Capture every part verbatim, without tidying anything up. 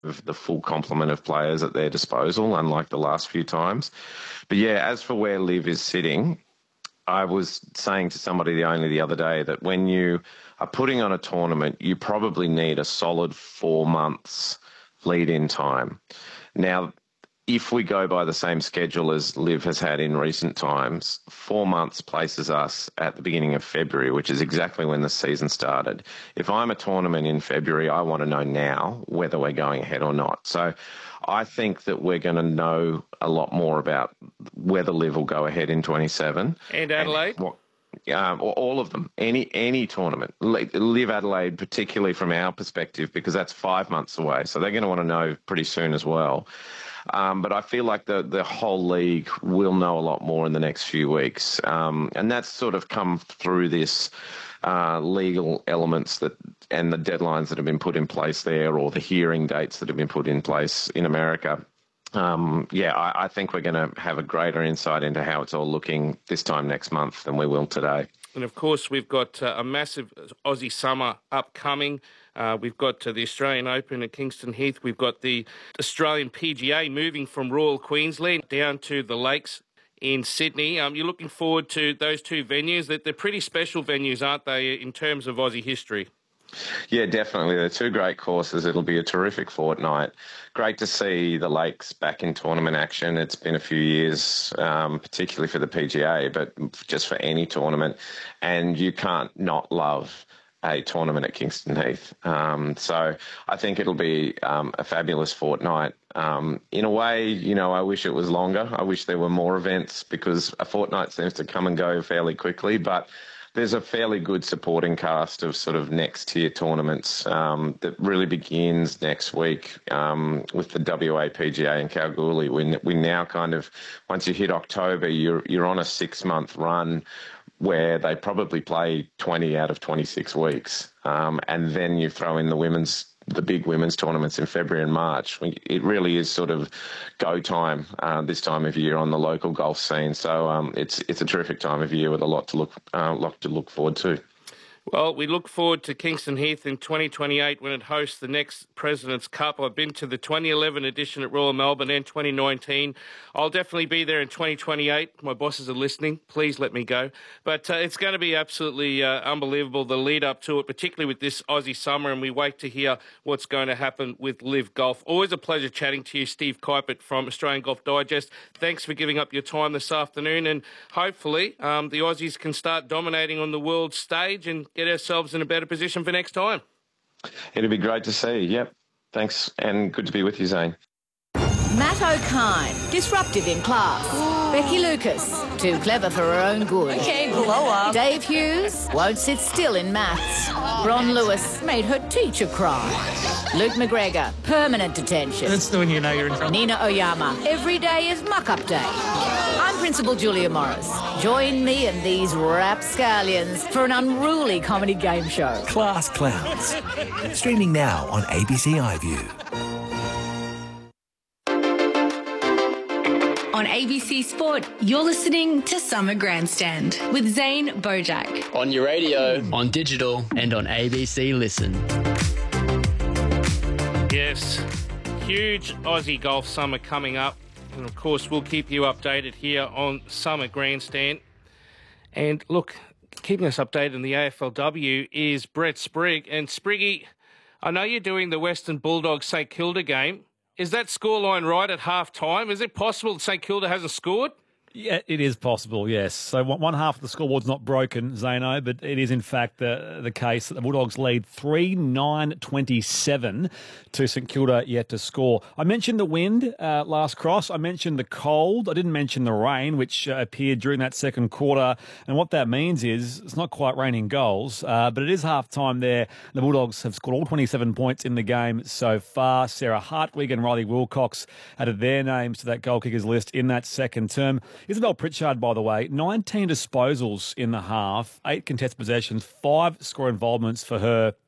have the full complement of players at their disposal, unlike the last few times. But yeah, as for where Liv is sitting, I was saying to somebody the only the other day that when you are putting on a tournament, you probably need a solid four months lead-in time. Now, if we go by the same schedule as Liv has had in recent times, four months places us at the beginning of February, which is exactly when the season started. If I'm a tournament in February, I want to know now whether we're going ahead or not. So I think that we're going to know a lot more about whether Liv will go ahead in twenty-seven. And Adelaide? And what, um, all of them, any any tournament. Liv Adelaide, particularly from our perspective, because that's five months away. So they're going to want to know pretty soon as well. Um, but I feel like the, the whole league will know a lot more in the next few weeks. Um, and that's sort of come through this uh, legal elements that and the deadlines that have been put in place there, or the hearing dates that have been put in place in America. Um, yeah, I, I think we're going to have a greater insight into how it's all looking this time next month than we will today. And, of course, we've got uh, a massive Aussie summer upcoming. Uh, we've got uh, the Australian Open at Kingston Heath. We've got the Australian P G A moving from Royal Queensland down to the Lakes in Sydney. Um, you're looking forward to those two venues. They're, they're pretty special venues, aren't they, in terms of Aussie history? Yeah, definitely. They're two great courses. It'll be a terrific fortnight. Great to see the Lakes back in tournament action. It's been a few years, um, particularly for the P G A, but just for any tournament. And you can't not love a tournament at Kingston Heath. Um, so I think it'll be um, a fabulous fortnight. Um, in a way, you know, I wish it was longer. I wish there were more events, because a fortnight seems to come and go fairly quickly, but there's a fairly good supporting cast of sort of next tier tournaments um, that really begins next week um, with the W A P G A in Kalgoorlie. We, we now kind of, once you hit October, you're you're on a six month run where they probably play twenty out of twenty-six weeks. Um, and then you throw in the women's, the big women's tournaments in February and March. It really is sort of go time uh, this time of year on the local golf scene. So um, it's it's a terrific time of year with a lot to look uh, lot to look forward to. Well, we look forward to Kingston Heath in twenty twenty-eight when it hosts the next President's Cup. I've been to the twenty eleven edition at Royal Melbourne and twenty nineteen. I'll definitely be there in twenty twenty-eight. My bosses are listening. Please let me go. But uh, it's going to be absolutely uh, unbelievable, the lead up to it, particularly with this Aussie summer, and we wait to hear what's going to happen with Liv Golf. Always a pleasure chatting to you, Steve Kuipert from Australian Golf Digest. Thanks for giving up your time this afternoon, and hopefully um, the Aussies can start dominating on the world stage and get ourselves in a better position for next time. It'd be great to see. Yep. Thanks, and good to be with you, Zane. Matt O'Kine, disruptive in class. Ooh. Becky Lucas, too clever for her own good. Okay, blow up. Dave Hughes won't sit still in maths. Ron Lewis made her teacher cry. Luke McGregor, permanent detention. That's when you know you're in trouble. Nina Oyama, every day is muck-up day. I'm Principal Julia Morris. Join me and these rapscallions for an unruly comedy game show. Class Clowns. Streaming now on A B C iView. On A B C Sport, you're listening to Summer Grandstand with Zane Bojack. On your radio, on digital, and on A B C Listen. Yes, huge Aussie golf summer coming up. And, of course, we'll keep you updated here on Summer Grandstand. And, look, keeping us updated in the A F L W is Brett Sprigg. And, Spriggy, I know you're doing the Western Bulldogs St Kilda game. Is that scoreline right at half-time? Is it possible that St Kilda hasn't scored? Yeah, it is possible, yes. So one, one half of the scoreboard's not broken, Zano, but it is in fact the, the case that the Bulldogs lead three nine twenty-seven to St Kilda yet to score. I mentioned the wind uh, last cross. I mentioned the cold. I didn't mention the rain, which uh, appeared during that second quarter. And what that means is it's not quite raining goals, uh, but it is half-time there. The Bulldogs have scored all twenty-seven points in the game so far. Sarah Hartwig and Riley Wilcox added their names to that goal kickers list in that second term. Isabel Pritchard, by the way, nineteen disposals in the half, eight contested possessions, five score involvements for her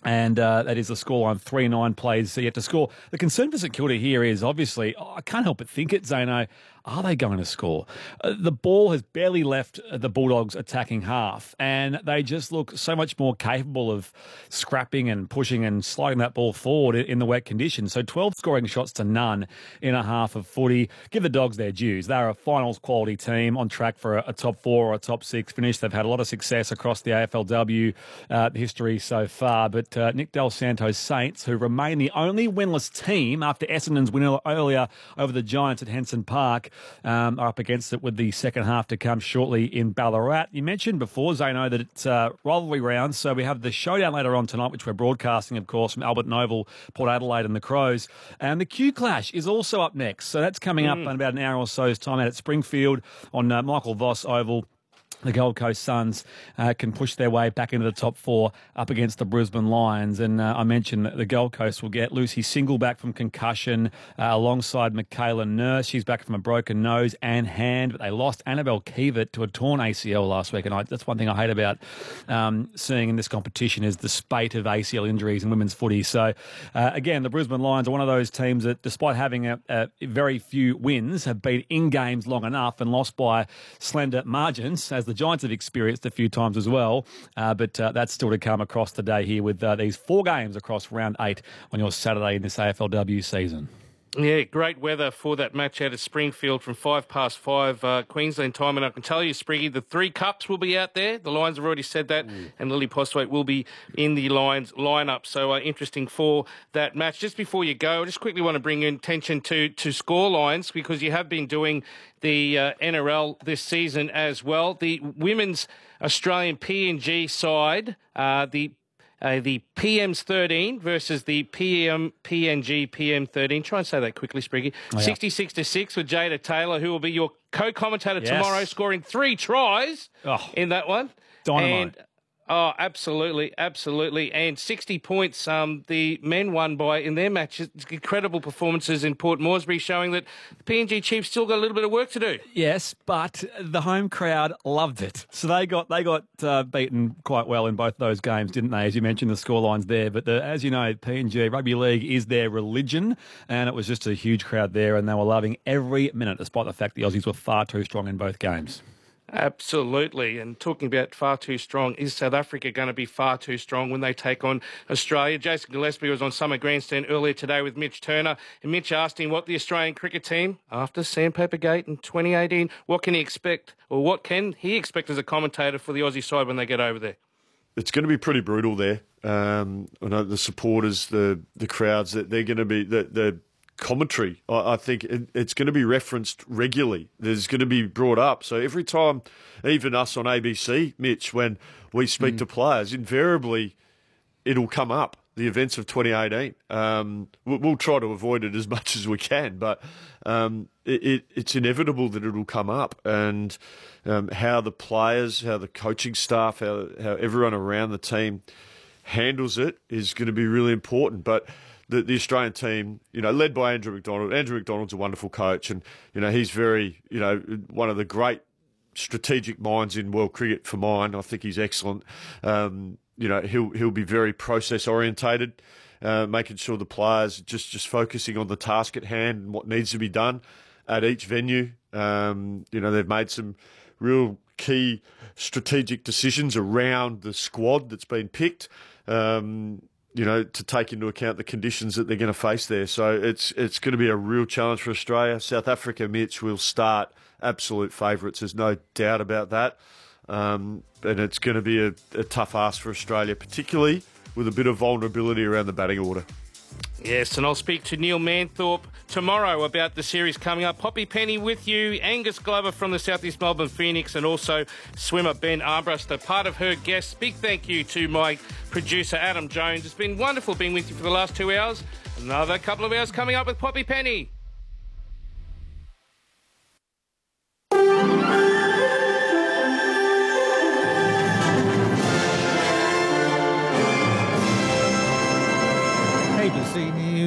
And uh, that is the scoreline, three nine plays yet to score. The concern for St Kilda here is obviously, oh, I can't help but think it, Zano, are they going to score? Uh, the ball has barely left the Bulldogs' attacking half, and they just look so much more capable of scrapping and pushing and sliding that ball forward in the wet conditions. So twelve scoring shots to none in a half of footy. Give the Dogs their dues. They're a finals quality team on track for a, a top four or a top six finish. They've had a lot of success across the A F L W uh, history so far, but uh, Nick Del Santo's Saints, who remain the only winless team after Essendon's win earlier over the Giants at Henson Park, Um, are up against it with the second half to come shortly in Ballarat. You mentioned before, Zano, that it's uh, rivalry rounds, so we have the showdown later on tonight, which we're broadcasting, of course, from Albert Oval, Port Adelaide and the Crows. And the Q Clash is also up next, so that's coming mm. up in about an hour or so's time out at Springfield on uh, Michael Voss Oval. The Gold Coast Suns uh, can push their way back into the top four up against the Brisbane Lions. And uh, I mentioned that the Gold Coast will get Lucy Single back from concussion uh, alongside Michaela Nurse. She's back from a broken nose and hand, but they lost Annabelle Kievert to a torn A C L last week. And I, that's one thing I hate about um, seeing in this competition is the spate of A C L injuries in women's footy. So, uh, again, the Brisbane Lions are one of those teams that, despite having a, a very few wins, have been in games long enough and lost by slender margins, as the Giants have experienced a few times as well, uh, but uh, that's still to come across the day here with uh, these four games across round eight on your Saturday in this A F L W season. Yeah, great weather for that match out at Springfield from five past five uh, Queensland time. And I can tell you, Spriggy, the three cups will be out there. The Lions have already said that. Mm. And Lily Postwaite will be in the Lions lineup. So uh, interesting for that match. Just before you go, I just quickly want to bring your attention to, to score lines, because you have been doing the uh, N R L this season as well. The women's Australian P N G side, uh, the Uh, the P M's thirteen versus the P M P N G P M thirteen. Try and say that quickly, Spriggy. Oh, yeah. sixty-six to six with Jada Taylor, who will be your co-commentator yes. tomorrow, scoring three tries oh, in that one. Dynamite. And, oh, absolutely, absolutely. And sixty points um, the men won by in their matches. Incredible performances in Port Moresby, showing that the P N G Chiefs still got a little bit of work to do. Yes, but the home crowd loved it. So they got they got uh, beaten quite well in both those games, didn't they? As you mentioned, the scorelines there. But the, as you know, P N G Rugby League is their religion, and it was just a huge crowd there, and they were loving every minute, despite the fact the Aussies were far too strong in both games. Absolutely. And talking about far too strong, is South Africa going to be far too strong when they take on Australia? Jason Gillespie was on Summer Grandstand earlier today with Mitch Turner, and Mitch asked him what the Australian cricket team, after Sandpaper Gate in twenty eighteen, what can he expect, or what can he expect as a commentator for the Aussie side when they get over there? It's going to be pretty brutal there. Um, I know the supporters, the the crowds, that they're going to be the the commentary. I, I think it, it's going to be referenced regularly. There's going to be brought up. So every time, even us on A B C, Mitch, when we speak mm. to players, invariably it'll come up. The events of twenty eighteen. Um, we'll, we'll try to avoid it as much as we can, but um, it, it, it's inevitable that it'll come up. And um, how the players, how the coaching staff, how, how everyone around the team handles it is going to be really important. But the, the Australian team, you know, led by Andrew McDonald. Andrew McDonald's a wonderful coach, and you know he's very, you know, one of the great strategic minds in world cricket for mine. I think he's excellent. Um, You know, he'll he'll be very process orientated, uh, making sure the players just, just focusing on the task at hand and what needs to be done at each venue. Um, you know, they've made some real key strategic decisions around the squad that's been picked. Um, you know, to take into account the conditions that they're going to face there. So it's it's going to be a real challenge for Australia. South Africa, Mitch, will start absolute favourites. There's no doubt about that. Um, and it's going to be a, a tough ask for Australia, particularly with a bit of vulnerability around the batting order. Yes, and I'll speak to Neil Manthorpe tomorrow about the series coming up. Poppy Penny with you, Angus Glover from the South East Melbourne Phoenix, and also swimmer Ben Armbruster, part of her guests. Big thank you to my producer, Adam Jones. It's been wonderful being with you for the last two hours. Another couple of hours coming up with Poppy Penny. A B C News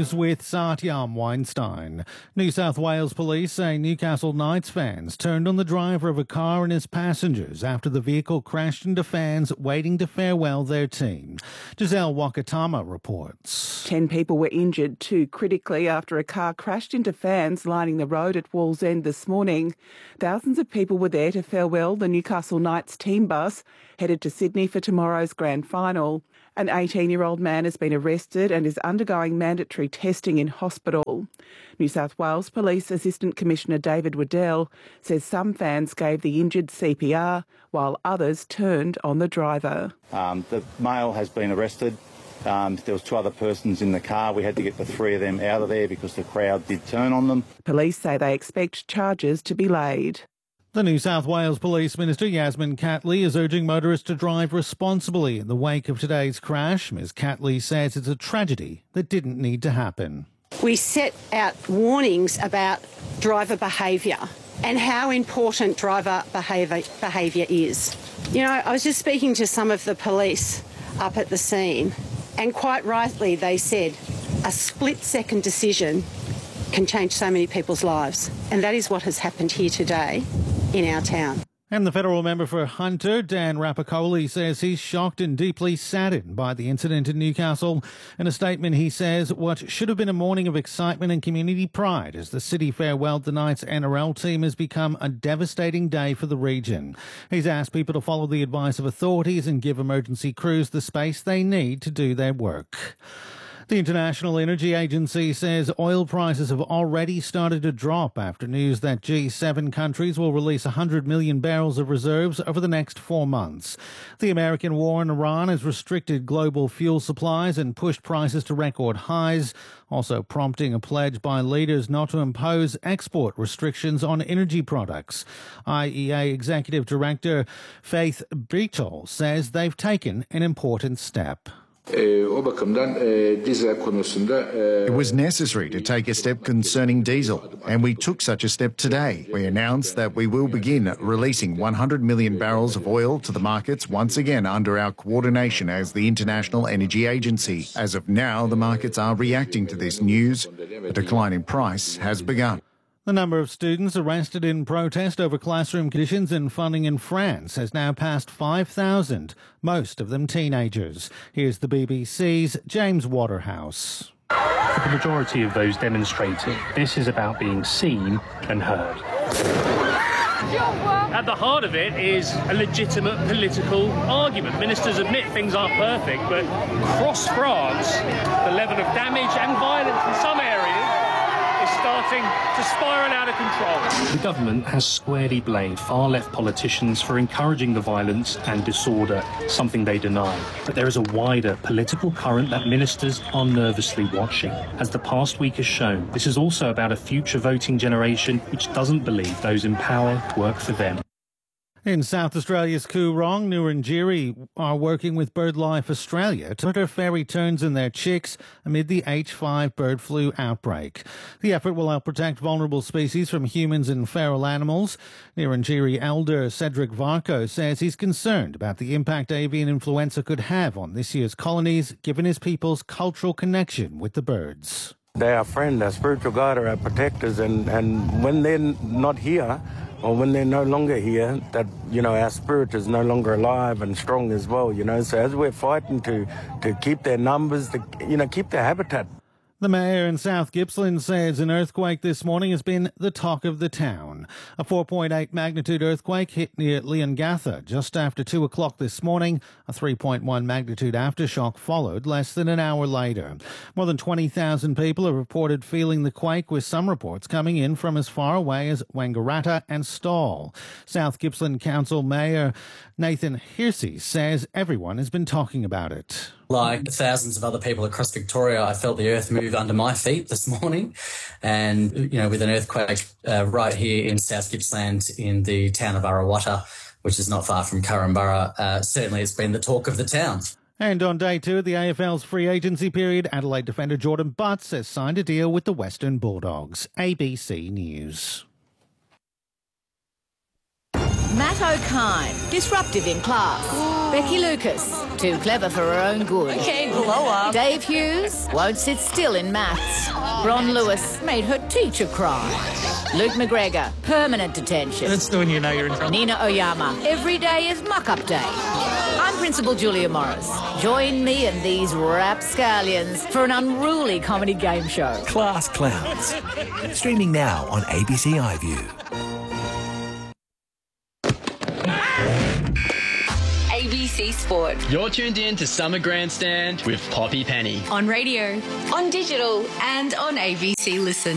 news with Satyam Weinstein. New South Wales police say Newcastle Knights fans turned on the driver of a car and his passengers after the vehicle crashed into fans waiting to farewell their team. Giselle Wakatama reports. Ten people were injured, too critically, after a car crashed into fans lining the road at Wallsend this morning. Thousands of people were there to farewell the Newcastle Knights team bus, headed to Sydney for tomorrow's grand final. An eighteen-year-old man has been arrested and is undergoing mandatory testing in hospital. New South Wales Police Assistant Commissioner David Waddell says some fans gave the injured C P R while others turned on the driver. Um, the male has been arrested. Um, there was two other persons in the car. We had to get the three of them out of there because the crowd did turn on them. Police say they expect charges to be laid. The New South Wales Police Minister Yasmin Catley is urging motorists to drive responsibly in the wake of today's crash. Ms Catley says it's a tragedy that didn't need to happen. We set out warnings about driver behaviour and how important driver behaviour behaviour is. You know, I was just speaking to some of the police up at the scene, and quite rightly they said a split-second decision can change so many people's lives, and that is what has happened here today in our town. And the federal member for Hunter, Dan Rapopoli, says he's shocked and deeply saddened by the incident in Newcastle. In a statement, he says what should have been a morning of excitement and community pride as the city farewelled the Knights N R L team has become a devastating day for the region. He's asked people to follow the advice of authorities and give emergency crews the space they need to do their work. The International Energy Agency says oil prices have already started to drop after news that G seven countries will release one hundred million barrels of reserves over the next four months. The American war in Iran has restricted global fuel supplies and pushed prices to record highs, also prompting a pledge by leaders not to impose export restrictions on energy products. I E A Executive Director Faith Brittle says they've taken an important step. It was necessary to take a step concerning diesel, and we took such a step today. We announced that we will begin releasing one hundred million barrels of oil to the markets once again under our coordination as the International Energy Agency. As of now, the markets are reacting to this news. A decline in price has begun. The number of students arrested in protest over classroom conditions and funding in France has now passed five thousand, most of them teenagers. Here's the B B C's James Waterhouse. For the majority of those demonstrating, this is about being seen and heard. At the heart of it is a legitimate political argument. Ministers admit things aren't perfect, but across France, the level of damage and violence in some areas is starting to spiral out of control. The government has squarely blamed far-left politicians for encouraging the violence and disorder, something they deny. But there is a wider political current that ministers are nervously watching. As the past week has shown, this is also about a future voting generation which doesn't believe those in power work for them. In South Australia's Coorong, Nurrungiri are working with BirdLife Australia to monitor fairy terns and their chicks amid the H five bird flu outbreak. The effort will help protect vulnerable species from humans and feral animals. Nurrungiri elder Cedric Varco says he's concerned about the impact avian influenza could have on this year's colonies, given his people's cultural connection with the birds. They're our friend, our spiritual guide, our protectors, and, and when they're not here, or when they're no longer here, that, you know, our spirit is no longer alive and strong as well, you know. So as we're fighting to, to keep their numbers, to, you know, keep their habitat. The mayor in South Gippsland says an earthquake this morning has been the talk of the town. A four point eight magnitude earthquake hit near Leongatha just after two o'clock this morning. A three point one magnitude aftershock followed less than an hour later. More than twenty thousand people are reported feeling the quake, with some reports coming in from as far away as Wangaratta and Stawell. South Gippsland Council Mayor Nathan Hearsey says everyone has been talking about it. Like thousands of other people across Victoria, I felt the earth move under my feet this morning. And, you know, with an earthquake uh, right here in South Gippsland in the town of Arawata, which is not far from Currumbara, uh, certainly it's been the talk of the town. And on day two of the A F L's free agency period, Adelaide defender Jordan Butts has signed a deal with the Western Bulldogs. A B C News. Matt O'Kine, disruptive in class. Ooh. Becky Lucas, too clever for her own good. Okay, blow up. Dave Hughes, won't sit still in maths. Ron Lewis made her teacher cry. Luke McGregor, permanent detention. That's when you know you're in trouble. Nina Oyama, every day is muck-up day. I'm Principal Julia Morris. Join me and these rapscallions for an unruly comedy game show. Class Clowns. Streaming now on A B C iView. A B C Sport. You're tuned in to Summer Grandstand with Poppy Penny. On radio, on digital, and on A B C Listen.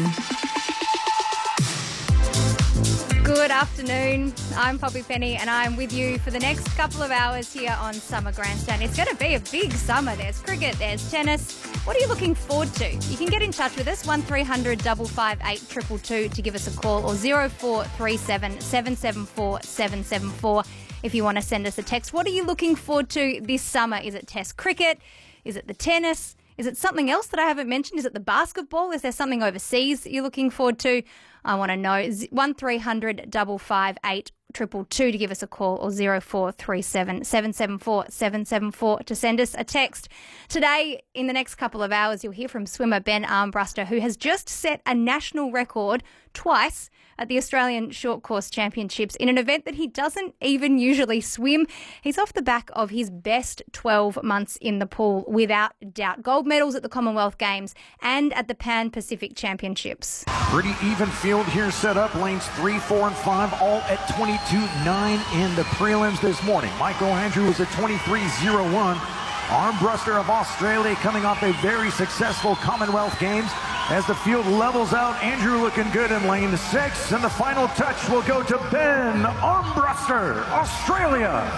Good afternoon. I'm Poppy Penny and I'm with you for the next couple of hours here on Summer Grandstand. It's going to be a big summer. There's cricket, there's tennis. What are you looking forward to? You can get in touch with us, one three hundred five five eight two two two to give us a call, or zero four three seven seven seven four seven seven four if you want to send us a text. What are you looking forward to this summer? Is it Test cricket? Is it the tennis? Is it something else that I haven't mentioned? Is it the basketball? Is there something overseas that you're looking forward to? I want to know. one three hundred five five eight two two two to give us a call, or zero four three seven seven seven four seven seven four to send us a text. Today, in the next couple of hours, you'll hear from swimmer Ben Armbruster, who has just set a national record twice at the Australian Short Course Championships in an event that he doesn't even usually swim. He's off the back of his best twelve months in the pool, without doubt. Gold medals at the Commonwealth Games and at the Pan Pacific Championships. Pretty even field here set up. Lanes three, four, and five all at twenty-two nine in the prelims this morning. Michael Andrew was at twenty-three oh one. Armbruster of Australia coming off a very successful Commonwealth Games. As the field levels out, Andrew looking good in lane six, and the final touch will go to Ben Armbruster, Australia.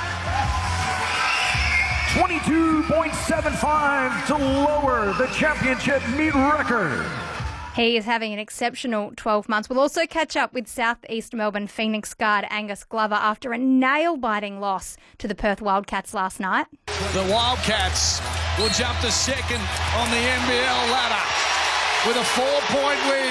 twenty-two point seven five to lower the championship meet record. He is having an exceptional twelve months. We'll also catch up with South East Melbourne Phoenix guard Angus Glover after a nail-biting loss to the Perth Wildcats last night. The Wildcats will jump to second on the N B L ladder with a four-point win,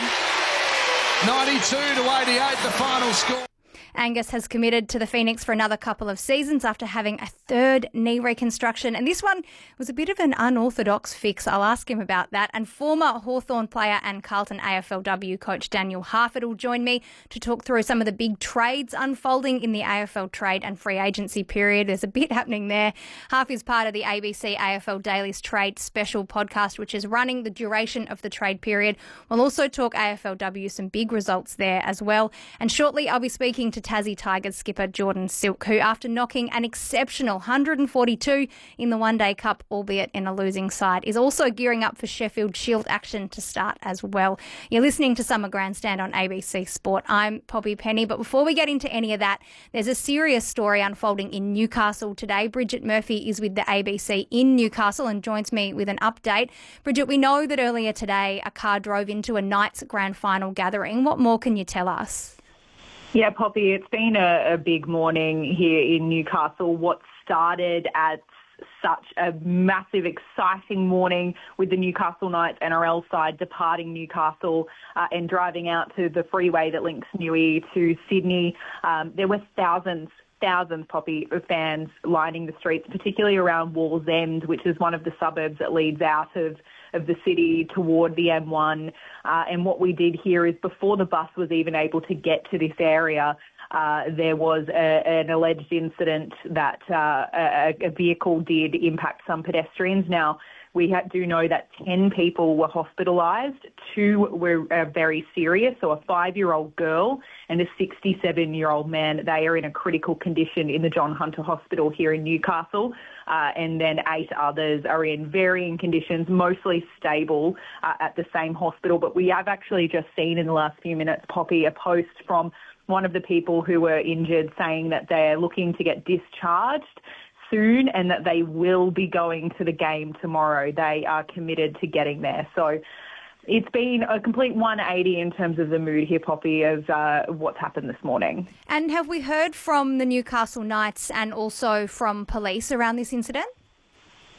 ninety-two to eighty-eight, the final score. Angus has committed to the Phoenix for another couple of seasons after having a third knee reconstruction. And this one was a bit of an unorthodox fix. I'll ask him about that. And former Hawthorn player and Carlton A F L W coach Daniel Harford will join me to talk through some of the big trades unfolding in the A F L trade and free agency period. There's a bit happening there. Harf is part of the A B C A F L Daily's Trade Special podcast, which is running the duration of the trade period. We'll also talk A F L W, some big results there as well. And shortly I'll be speaking to Tassie Tigers skipper Jordan Silk, who, after knocking an exceptional one hundred forty-two in the One Day Cup, albeit in a losing side, is also gearing up for Sheffield Shield action to start as well. You're listening to Summer Grandstand on A B C Sport. I'm Poppy Penny, but before we get into any of that, there's a serious story unfolding in Newcastle today. Bridget Murphy is with the A B C in Newcastle and joins me with an update. Bridget, we know that earlier today a car drove into a Knights grand final gathering. What more can you tell us? Yeah, Poppy, it's been a, a big morning here in Newcastle. What started as such a massive, exciting morning with the Newcastle Knights N R L side departing Newcastle uh, and driving out to the freeway that links Newey to Sydney. Um, there were thousands Thousands, Poppy, of fans lining the streets, particularly around Wallsend, which is one of the suburbs that leads out of, of the city toward the M one. Uh, and what we did here is, before the bus was even able to get to this area, uh, there was a, an alleged incident that uh, a, a vehicle did impact some pedestrians. Now, we do know that ten people were hospitalised. Two were uh, very serious, so a five-year-old girl and a sixty-seven-year-old man. They are in a critical condition in the John Hunter Hospital here in Newcastle. Uh, and then eight others are in varying conditions, mostly stable uh, at the same hospital. But we have actually just seen in the last few minutes, Poppy, a post from one of the people who were injured saying that they're looking to get discharged soon and that they will be going to the game tomorrow. They are committed to getting there. So it's been a complete one eighty in terms of the mood here, Poppy, of uh, what's happened this morning. And have we heard from the Newcastle Knights and also from police around this incident?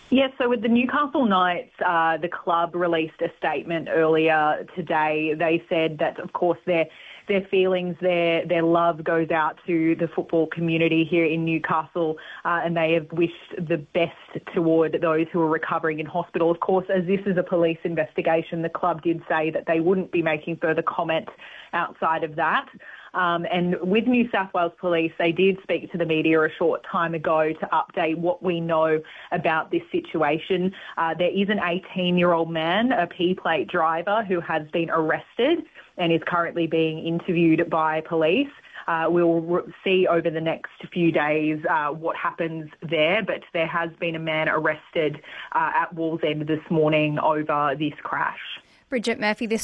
Yes, so with the Newcastle Knights, uh, the club released a statement earlier today. They said that, of course, their their feelings, their their love goes out to the football community here in Newcastle, uh, and they have wished the best toward those who are recovering in hospital. Of course, as this is a police investigation, the club did say that they wouldn't be making further comment outside of that. Um, and with New South Wales Police, they did speak to the media a short time ago to update what we know about this situation. Uh, there is an eighteen-year-old man, a P-plate driver, who has been arrested and is currently being interviewed by police. Uh, we'll re- see over the next few days uh, what happens there, but there has been a man arrested uh, at Wallsend this morning over this crash. Bridget Murphy, this